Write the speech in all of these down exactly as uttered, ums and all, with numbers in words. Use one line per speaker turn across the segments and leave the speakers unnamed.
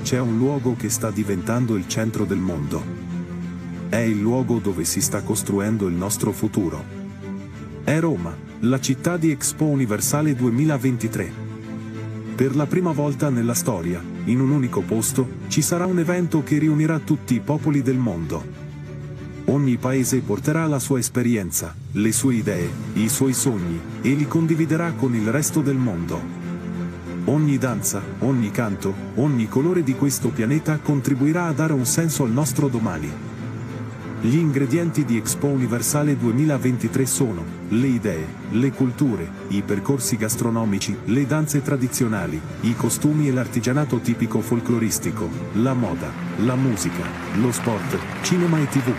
c'è un luogo che sta diventando il centro del mondo. È il luogo dove si sta costruendo il nostro futuro. È Roma, la città di Expo Universale duemilaventitré. Per la prima volta nella storia, in un unico posto, ci sarà un evento che riunirà tutti i popoli del mondo. Ogni paese porterà la sua esperienza, le sue idee, i suoi sogni, e li condividerà con il resto del mondo. Ogni danza, ogni canto, ogni colore di questo pianeta contribuirà a dare un senso al nostro domani. Gli ingredienti di Expo Universale duemilaventitré sono le idee, le culture, i percorsi gastronomici, le danze tradizionali, i costumi e l'artigianato tipico folcloristico, la moda, la musica, lo sport, cinema e tivù.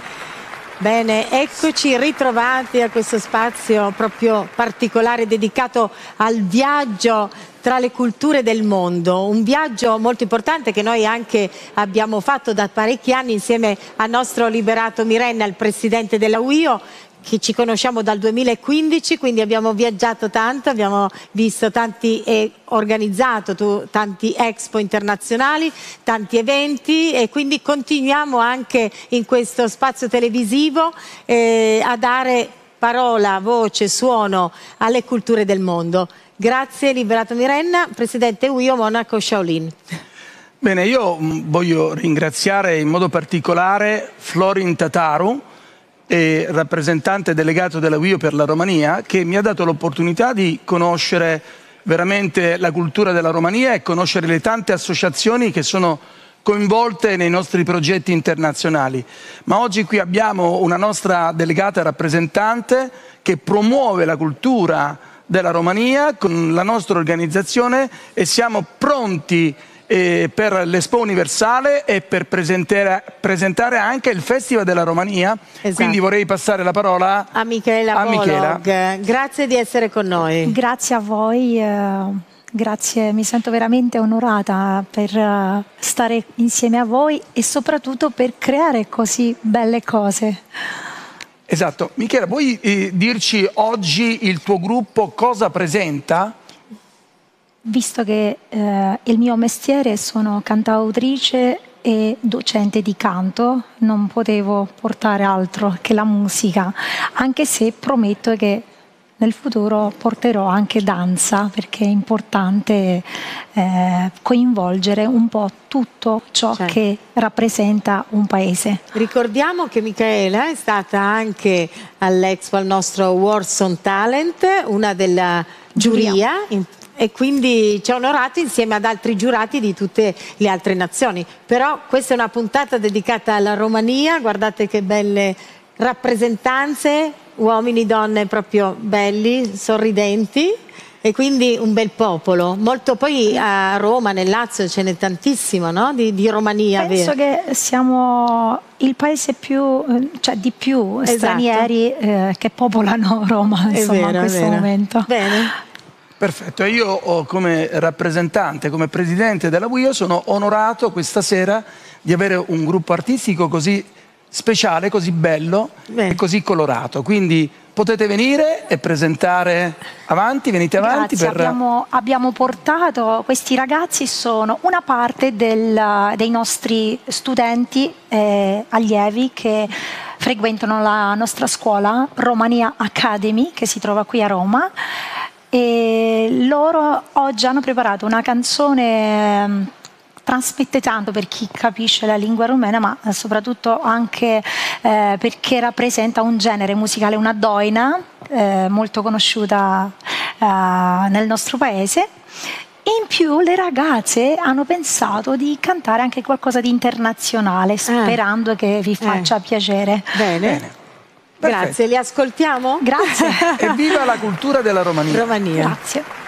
Bene, eccoci ritrovati a questo spazio proprio particolare dedicato al viaggio tra le culture del mondo, un viaggio molto importante che noi anche abbiamo fatto da parecchi anni insieme al nostro Liberato Mirenna, il presidente della U I O, che ci conosciamo dal duemilaquindici, quindi abbiamo viaggiato tanto, abbiamo visto tanti e organizzato tu, tanti expo internazionali, tanti eventi, e quindi continuiamo anche in questo spazio televisivo eh, a dare parola, voce, suono alle culture del mondo. Grazie Liberato Mirenna, presidente U I O Monaco Shaolin.
Bene, io voglio ringraziare in modo particolare Florin Tataru, e rappresentante delegato della U I O per la Romania, che mi ha dato l'opportunità di conoscere veramente la cultura della Romania e conoscere le tante associazioni che sono coinvolte nei nostri progetti internazionali. Ma oggi qui abbiamo una nostra delegata rappresentante che promuove la cultura della Romania con la nostra organizzazione e siamo pronti Eh, per l'Expo Universale e per presentare, presentare anche il Festival della Romania. Esatto. Quindi vorrei passare la parola
a Michela
a Michela.
Grazie di essere con noi.
Grazie a voi, eh, grazie, mi sento veramente onorata per uh, stare insieme a voi e soprattutto per creare così belle cose.
Esatto. Michela, vuoi eh, dirci oggi il tuo gruppo cosa presenta?
Visto che eh, il mio mestiere sono cantautrice e docente di canto, non potevo portare altro che la musica, anche se prometto che nel futuro porterò anche danza, perché è importante eh, coinvolgere un po' tutto ciò certo. che rappresenta un paese.
Ricordiamo che Michela è stata anche all'Expo, al nostro Warsaw Talent, una della giuria, giuria. E quindi ci ha onorato insieme ad altri giurati di tutte le altre nazioni. Però questa è una puntata dedicata alla Romania, guardate che belle rappresentanze, uomini, donne proprio belli, sorridenti, e quindi un bel popolo. Molto, poi a Roma, nel Lazio, ce n'è tantissimo, no? di, di Romania.
Penso vero? Che siamo il paese più, cioè di più esatto. stranieri eh, che popolano Roma, insomma, vero, in questo momento.
Bene.
Perfetto, e io come rappresentante, come presidente della U I O sono onorato questa sera di avere un gruppo artistico così speciale, così bello Bene. e così colorato, quindi potete venire e presentare avanti, venite avanti.
Grazie,
per...
abbiamo, abbiamo portato, questi ragazzi sono una parte del, dei nostri studenti eh, allievi che frequentano la nostra scuola Romania Academy, che si trova qui a Roma. E loro oggi hanno preparato una canzone, eh, trasmette tanto per chi capisce la lingua rumena, ma soprattutto anche eh, perché rappresenta un genere musicale, una doina eh, molto conosciuta eh, nel nostro paese. In più le ragazze hanno pensato di cantare anche qualcosa di internazionale, sperando ah. che vi faccia eh. piacere.
Bene. Bene. Grazie, li ascoltiamo?
Grazie.
Evviva la cultura della Romania.
Romania.
Grazie.